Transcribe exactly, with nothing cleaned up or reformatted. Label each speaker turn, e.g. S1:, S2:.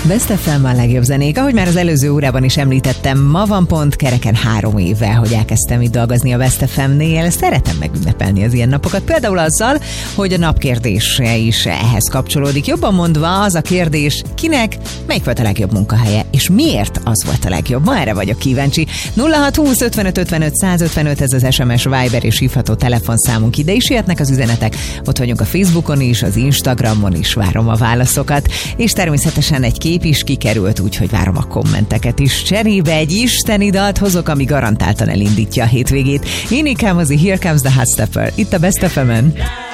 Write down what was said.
S1: Best ef em a legjobb zenék. Ahogy már az előző órában is említettem, ma van pont kereken három éve, hogy elkezdtem itt dolgozni a Best ef em-nél. Szeretem megünnepelni az ilyen napokat. Például azzal, hogy a napkérdése is ehhez kapcsolódik. Jobban mondva az a kérdés, kinek melyik volt a legjobb munkahelye, és miért az volt a legjobb. Ma erre vagyok kíváncsi. nulla hat húsz ötvenöt ötvenöt százötvenöt, ez az es em es, Viber és hívható telefonszámunk. Ide is jöhetnek az üzenetek. Ott vagyunk a Facebookon is, az Instagramon is, várom a válaszokat. És természetesen egy kép is kikerült, úgyhogy várom a kommenteket is. Cserébe egy isteni dalt hozok, ami garantáltan elindítja a hétvégét. Én Kámozi, Here Comes the Hot Stepper, itt a Best ef em-en.